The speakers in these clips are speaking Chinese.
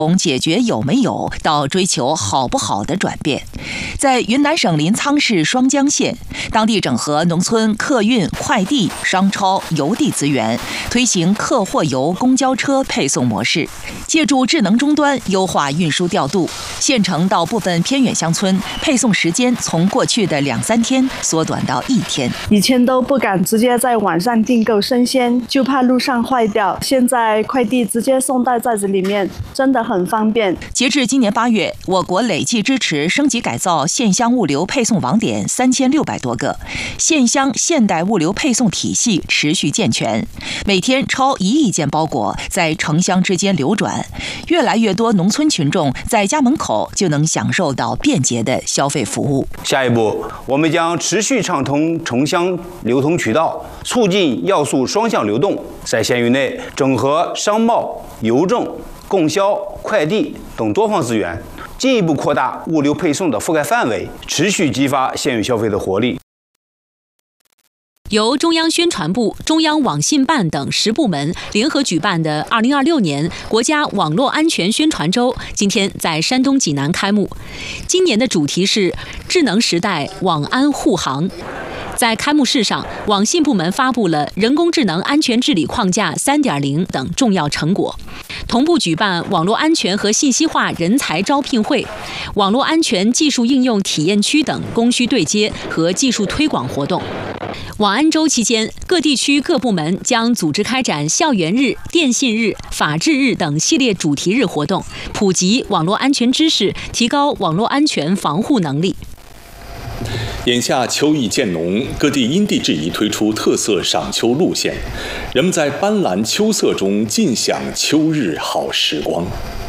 从解决有没有到追求好不好的转变。在云南省临沧市双江县，当地整合农村客运、快递、商超、邮递资源，推行客货邮公交车配送模式，借助智能终端优化运输调度，县城到部分偏远乡村配送时间从过去的2-3天缩短到1天。 以前都不敢直接在网上订购生鲜，就怕路上坏掉。现在快递直接送到寨子里面，真的很方便。 截至今年8月，我国累计支持升级改造县乡物流配送网点3600多个，县乡现代物流配送体系持续健全，每天超1亿件包裹在城乡之间流转，越来越多农村群众在家门口就能享受到便捷的消费服务。 下一步，我们将持续畅通城乡流通渠道，促进要素双向流动，在县域内整合商贸、邮政、供销、快递等多方资源，进一步扩大物流配送的覆盖范围，持续激发县域消费的活力。 由中央宣传部、中央网信办等10部门联合举办的2026年国家网络安全宣传周，今天在山东济南开幕。今年的主题是智能时代网安护航。在开幕式上，网信部门发布了人工智能安全治理框架3.0等重要成果，同步举办网络安全和信息化人才招聘会、网络安全技术应用体验区等供需对接和技术推广活动。网安周期间，各地区各部门将组织开展校园日、电信日、法治日等系列主题日活动，普及网络安全知识，提高网络安全防护能力。 眼下秋意渐浓，各地因地制宜推出特色赏秋路线，人们在斑斓秋色中尽享秋日好时光。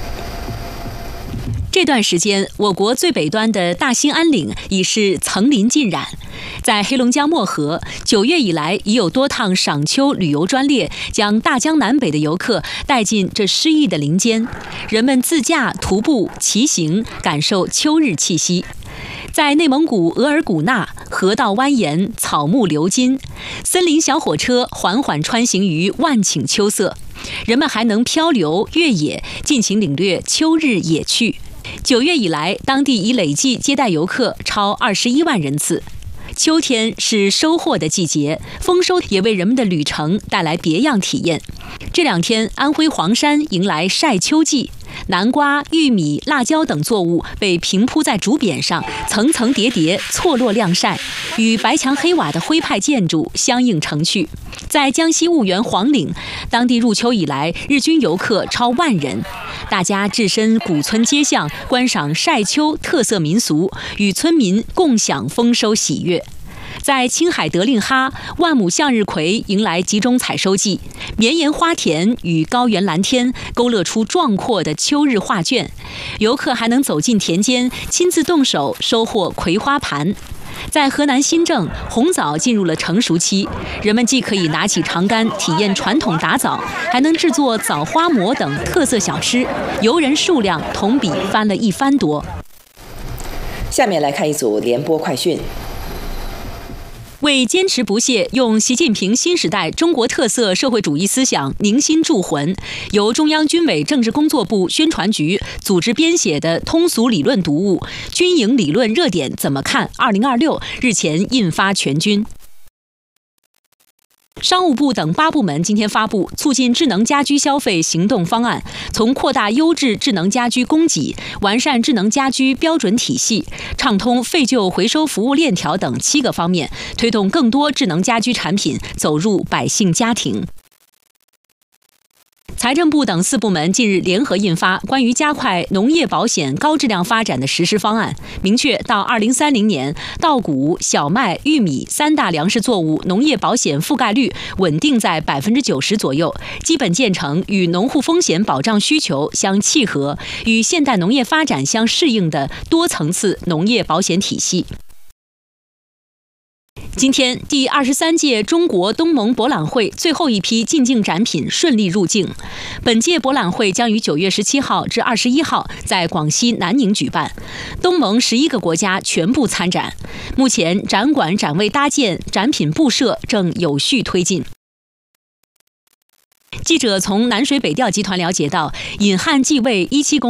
这段时间，我国最北端的大兴安岭已是层林尽染。在黑龙江漠河，9月以来已有多趟赏秋旅游专列将大江南北的游客带进这诗意的林间，人们自驾、徒步、骑行，感受秋日气息。在内蒙古额尔古纳，河道蜿蜒，草木流金，森林小火车缓缓穿行于万顷秋色，人们还能漂流越野，尽情领略秋日野趣。9月以来，当地已累计接待游客超21万人次。秋天是收获的季节，丰收也为人们的旅程带来别样体验。这2天，安徽黄山迎来晒秋季，南瓜、玉米、辣椒等作物被平铺在竹匾上，层层叠叠，错落晾晒，与白墙黑瓦的徽派建筑相映成趣。在江西婺源黄岭，当地入秋以来，日均游客超1万人，大家置身古村街巷，观赏晒秋特色民俗，与村民共享丰收喜悦。在青海德令哈，万亩向日葵迎来集中采收季，绵延花田与高原蓝天勾勒出壮阔的秋日画卷。游客还能走进田间，亲自动手收获葵花盘。在河南新郑，红枣进入了成熟期，人们既可以拿起长杆体验传统打枣，还能制作枣花馍等特色小吃，游人数量同比翻了1番多。 下面来看一组联播快讯。 为坚持不懈用习近平新时代中国特色社会主义思想凝心铸魂，由中央军委政治工作部宣传局组织编写的通俗理论读物《军营理论热点怎么看2026》日前印发全军。商务部等8部门今天发布促进智能家居消费行动方案，从扩大优质智能家居供给、完善智能家居标准体系、畅通废旧回收服务链条等7个方面，推动更多智能家居产品走入百姓家庭。财政部等4部门近日联合印发关于加快农业保险高质量发展的实施方案，明确到2030年，稻谷、小麦、玉米3大粮食作物农业保险覆盖率稳定在90%左右，基本建成与农户风险保障需求相契合、与现代农业发展相适应的多层次农业保险体系。今天，第23届中国东盟博览会最后一批进境展品顺利入境。本届博览会将于9月17号至21号在广西南宁举办，东盟11个国家全部参展。目前，展馆展位搭建、展品布设正有序推进。记者从南水北调集团了解到，引汉继位17公